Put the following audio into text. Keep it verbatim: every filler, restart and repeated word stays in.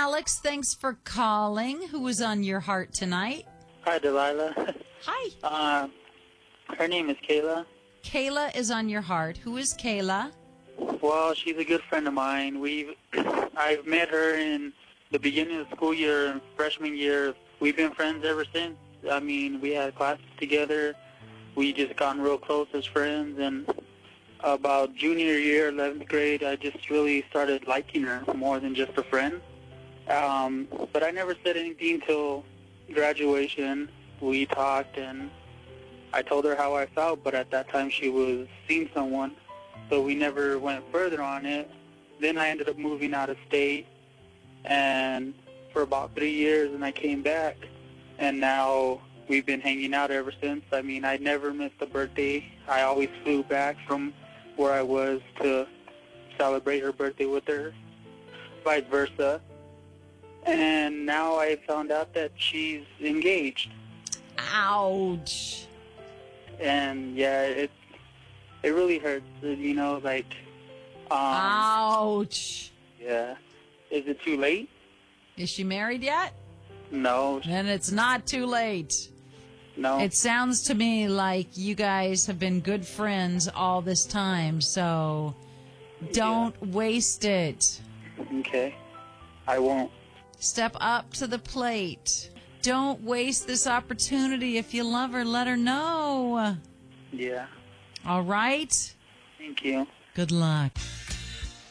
Alex. Thanks for calling. Who was on your heart tonight? Hi, Delilah. Hi. Uh, her name is Kayla. Kayla is on your heart. Who is Kayla? Well, she's a good friend of mine. We've I've met her in the beginning of the school year, freshman year. We've been friends ever since. I mean, we had classes together. We just gotten real close as friends, and about junior year, eleventh grade, I just really started liking her more than just a friend. Um, but I never said anything till graduation. We talked, and I told her how I felt, but at that time she was seeing someone, so we never went further on it. Then I ended up moving out of state, and for about three years, and I came back, and now we've been hanging out ever since. I mean, I never missed a birthday. I always flew back from where I was to celebrate her birthday with her, vice versa. And now I found out that she's engaged. Ouch. And yeah, it it really hurts, you know, like, um, Ouch. yeah. Is it too late? Is she married yet? No, Then it's not too late. no. It sounds to me like you guys have been good friends all this time, so don't waste it. Okay. I won't. Step up to the plate. Don't waste this opportunity. If you love her, let her know. Yeah. All right? Thank you. Good luck.